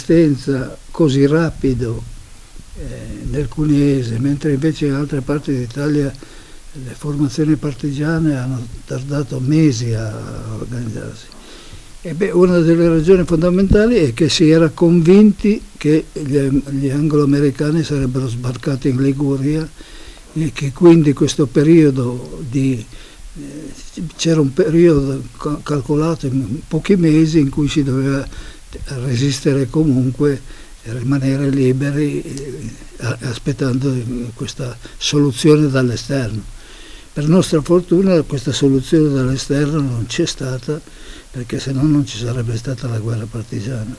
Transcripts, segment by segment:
resistenza così rapido nel Cuneese, mentre invece in altre parti d'Italia le formazioni partigiane hanno tardato mesi a organizzarsi. Una delle ragioni fondamentali è che si era convinti che gli anglo-americani sarebbero sbarcati in Liguria e che quindi questo periodo c'era un periodo calcolato in pochi mesi in cui si doveva resistere comunque e rimanere liberi aspettando questa soluzione dall'esterno. Per nostra fortuna questa soluzione dall'esterno non c'è stata, perché se no non ci sarebbe stata la guerra partigiana.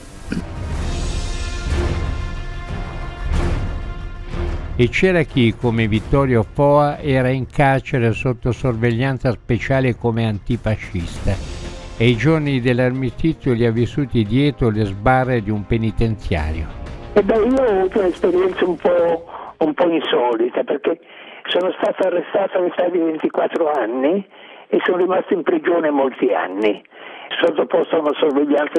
E c'era chi, come Vittorio Foa, era in carcere sotto sorveglianza speciale come antifascista e i giorni dell'armistizio li ha vissuti dietro le sbarre di un penitenziario. Io ho avuto un'esperienza un po' insolita, perché sono stato arrestato all'età di 24 anni e sono rimasto in prigione molti anni, sottoposto a una sorveglianza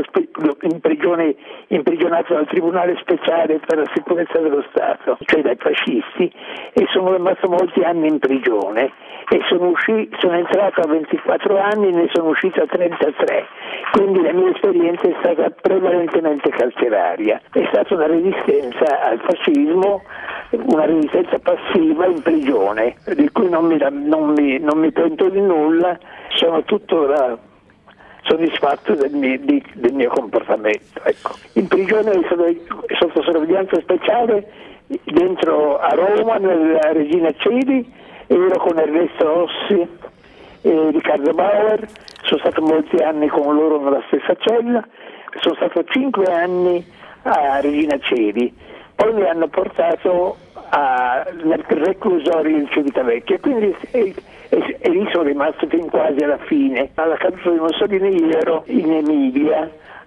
imprigionato dal Tribunale Speciale per la Sicurezza dello Stato, cioè dai fascisti, e sono rimasto molti anni in prigione e sono entrato a 24 anni e ne sono uscito a 33, quindi la mia esperienza è stata prevalentemente carceraria. È stata una resistenza al fascismo, una resistenza passiva in prigione, di cui non mi pento di nulla, sono tuttora soddisfatto del mio comportamento. Ecco. In prigione sono sotto sorveglianza speciale dentro a Roma, nella Regina Coeli, ero con Ernesto Rossi e Riccardo Bauer, sono stato molti anni con loro nella stessa cella, sono stato 5 anni a Regina Coeli, poi mi hanno portato nel reclusorio in Civitavecchia, quindi e lì sono rimasto fin quasi alla fine. Alla caduta di Mussolini io ero in Emilia,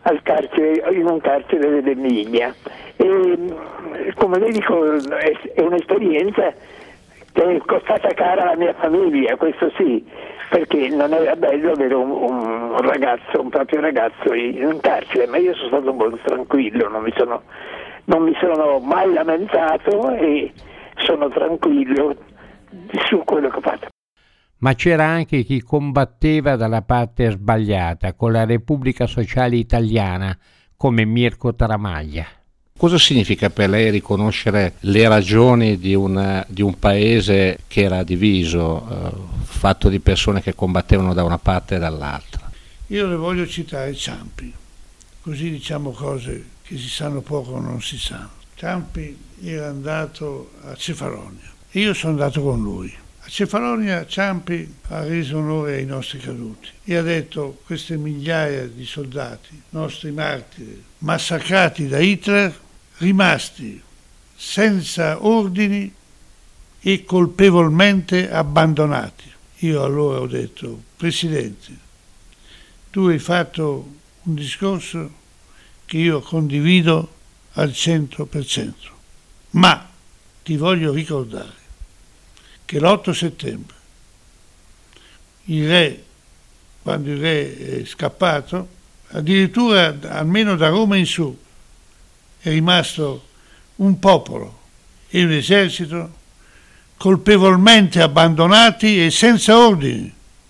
in un carcere dell'Emilia, e come le dico è un'esperienza che è costata cara alla mia famiglia, questo sì, perché non era bello avere un proprio ragazzo in un carcere, ma io sono stato molto tranquillo, non mi sono mai lamentato e sono tranquillo su quello che ho fatto. Ma c'era anche chi combatteva dalla parte sbagliata, con la Repubblica Sociale Italiana, come Mirko Taramaglia. Cosa significa per lei riconoscere le ragioni di un paese che era diviso, fatto di persone che combattevano da una parte e dall'altra? Io le voglio citare Ciampi, così diciamo cose che si sanno poco o non si sanno. Ciampi era andato a Cefalonia e io sono andato con lui. A Cefalonia Ciampi ha reso onore ai nostri caduti e ha detto: queste migliaia di soldati, nostri martiri, massacrati da Hitler, rimasti senza ordini e colpevolmente abbandonati. Io allora ho detto: Presidente, tu hai fatto un discorso che io condivido al 100%, ma ti voglio ricordare che l'8 settembre quando il re è scappato, addirittura almeno da Roma in su è rimasto un popolo e un esercito colpevolmente abbandonati e senza ordini.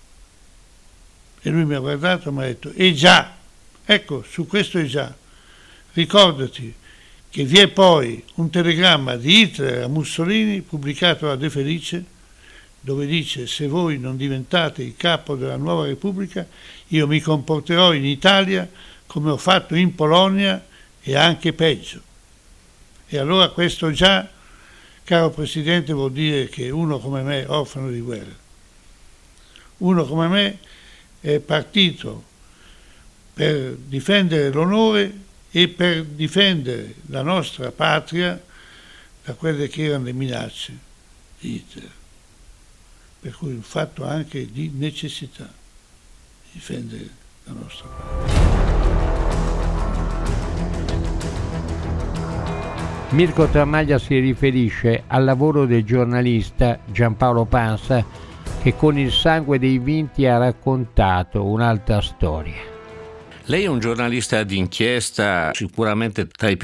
E lui mi ha guardato e mi ha detto: e già, ecco, su questo è già, ricordati che vi è poi un telegramma di Hitler a Mussolini pubblicato a De Felice, dove dice: se voi non diventate il capo della nuova Repubblica, io mi comporterò in Italia come ho fatto in Polonia e anche peggio. E allora questo già, caro Presidente, vuol dire che uno come me, orfano di guerra, uno come me è partito per difendere l'onore e per difendere la nostra patria da quelle che erano le minacce di Hitler. Per cui un fatto anche di necessità, difendere la nostra patria. Mirko Taramaglia si riferisce al lavoro del giornalista Giampaolo Pansa, che con il sangue dei vinti ha raccontato un'altra storia. Lei è un giornalista d'inchiesta, sicuramente tra i più